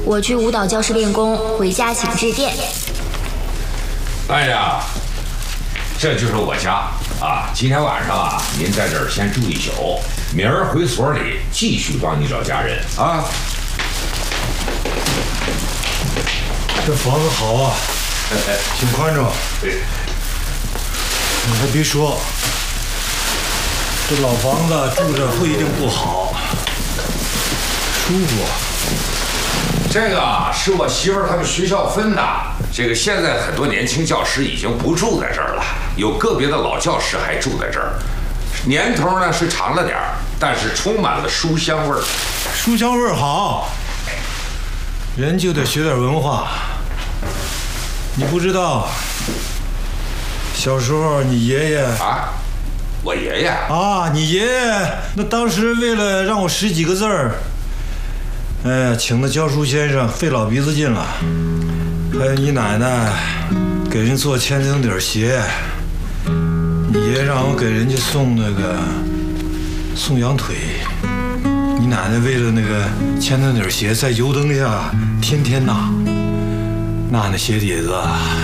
我去舞蹈教室练功，回家请致电。 哎呀，这就是我家啊！今天晚上啊，您在这儿先住一宿，明儿回所里继续帮你找家人啊。 这房子好啊，挺宽敞。你还别说，这老房子住着不一定不好，舒服。 这个啊，是我媳妇儿他们学校分的。这个现在很多年轻教师已经不住在这儿了，有个别的老教师还住在这儿。年头呢是长了点儿，但是充满了书香味儿。 书香味儿好，人就得学点文化。你不知道，小时候你爷爷啊，我爷爷啊，你爷爷那当时为了让我识几个字儿，请的教书先生费老鼻子劲了。还有你奶奶给人做千层底鞋，你爷让我给人家送羊腿，你奶奶为了那个千层底鞋在油灯下天天那鞋底子，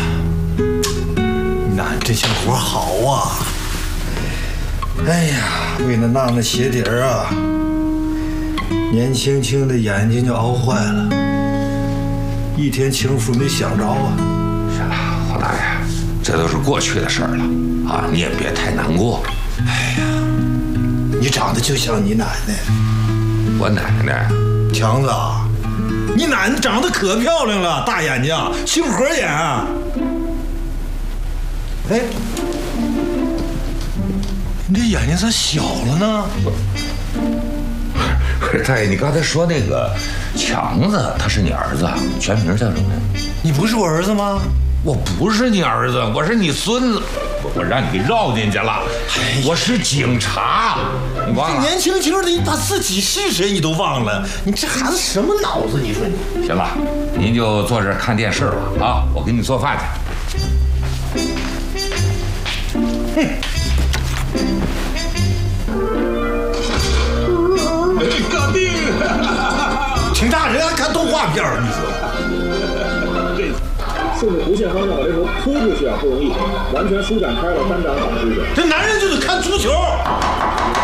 你奶奶这小活好啊！哎呀，为了那鞋底儿啊，年轻轻的眼睛就熬坏了，一天情妇没享着啊！ 行了，黄大爷，这都是过去的事儿了啊，你也别太难过。 哎呀，你长得就像你奶奶。 我奶奶？ 强子啊，你奶奶长得可漂亮了，大眼睛，杏核眼。哎，你这眼睛咋小了呢？ 大爷，你刚才说那个强子，他是你儿子，全名叫什么呀？ 你不是我儿子吗？ 我不是你儿子，我是你孙子，我让你给绕进去了。我是警察，你忘了？ 年轻轻的，你把自己是谁你都忘了，你这孩子什么脑子？你说你。 行了，您就坐这儿看电视吧啊！我给你做饭去。 哼。搞定！挺大人还看动画片儿，你说？ 顺着弧线方向把这球扑出去啊，不容易，完全舒展开了单掌掌出去。 这男人就得看足球。